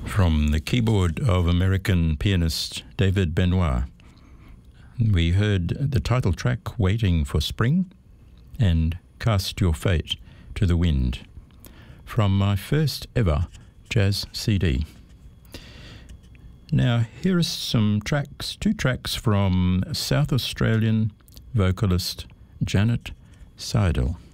from the keyboard of American pianist David Benoit. We heard the title track, Waiting for Spring, and Cast Your Fate to the Wind, from my first ever jazz CD. Now, here are some tracks, two tracks from South Australian vocalist Janet Seidel.